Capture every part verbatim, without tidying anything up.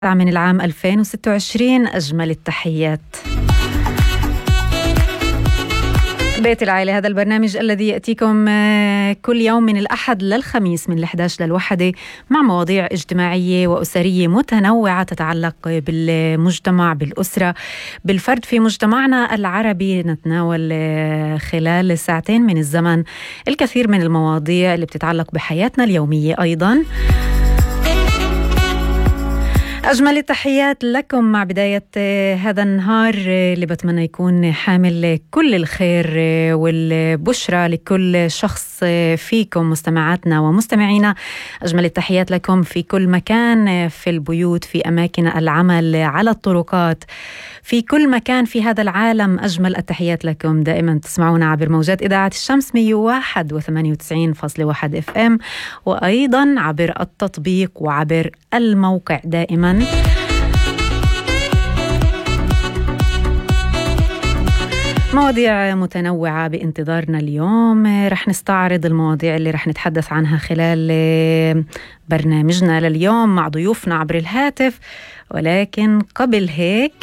من العام ألفين وستة وعشرين. أجمل التحيات. بيت العائلة، هذا البرنامج الذي يأتيكم كل يوم من الأحد للخميس من الإحدى عشر للواحدة مع مواضيع اجتماعية وأسرية متنوعة تتعلق بالمجتمع، بالأسرة، بالفرد في مجتمعنا العربي. نتناول خلال ساعتين من الزمن الكثير من المواضيع اللي بتتعلق بحياتنا اليومية. أيضاً أجمل التحيات لكم مع بداية هذا النهار اللي بتمنى يكون حامل كل الخير والبشرى لكل شخص فيكم مستمعاتنا ومستمعينا. أجمل التحيات لكم في كل مكان، في البيوت، في أماكن العمل، على الطرقات، في كل مكان في هذا العالم. أجمل التحيات لكم. دائما تسمعونا عبر موجات إذاعة الشمس مية وواحد وثمانية وتسعين فاصلة واحد اف ام، وأيضا عبر التطبيق وعبر الموقع. دائما مواضيع متنوعة بانتظارنا. اليوم رح نستعرض المواضيع اللي رح نتحدث عنها خلال برنامجنا لليوم مع ضيوفنا عبر الهاتف، ولكن قبل هيك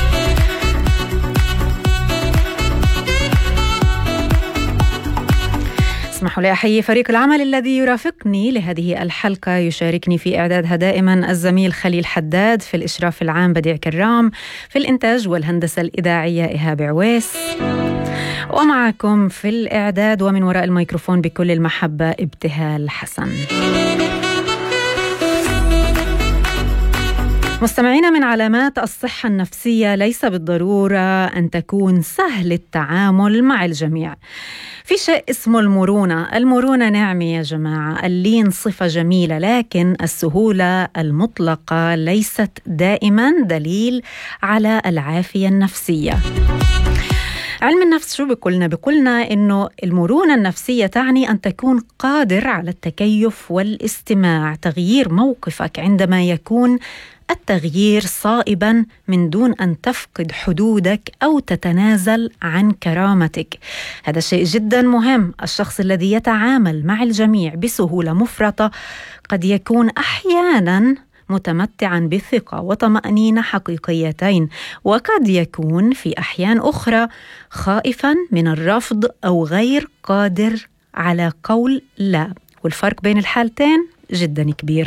اسمحوا لي أحيي فريق العمل الذي يرافقني لهذه الحلقة. يشاركني في إعدادها دائما الزميل خليل حداد، في الإشراف العام بديع كرام، في الإنتاج والهندسة الإذاعية إيهاب عويس، ومعكم في الإعداد ومن وراء الميكروفون بكل المحبة ابتهال حسن. مستمعينا، من علامات الصحة النفسية ليس بالضرورة أن تكون سهل التعامل مع الجميع. في شيء اسمه المرونة. المرونة نعمة يا جماعة. اللين صفة جميلة، لكن السهولة المطلقة ليست دائما دليل على العافية النفسية. علم النفس شو بيقولنا؟ بيقولنا إنه المرونة النفسية تعني أن تكون قادر على التكيف والاستماع، تغيير موقفك عندما يكون التغيير صائبا من دون أن تفقد حدودك أو تتنازل عن كرامتك. هذا شيء جدا مهم. الشخص الذي يتعامل مع الجميع بسهولة مفرطة قد يكون أحيانا متمتعا بثقة وطمأنينة حقيقيتين، وقد يكون في أحيان أخرى خائفا من الرفض أو غير قادر على قول لا، والفرق بين الحالتين جدا كبير.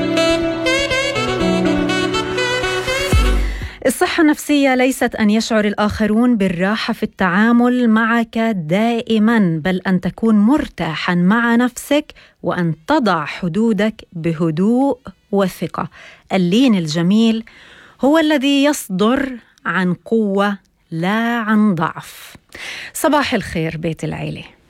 الصحة النفسية ليست أن يشعر الآخرون بالراحة في التعامل معك دائما، بل أن تكون مرتاحا مع نفسك وأن تضع حدودك بهدوء وثقة. اللين الجميل هو الذي يصدر عن قوة لا عن ضعف. صباح الخير بيت العيلة.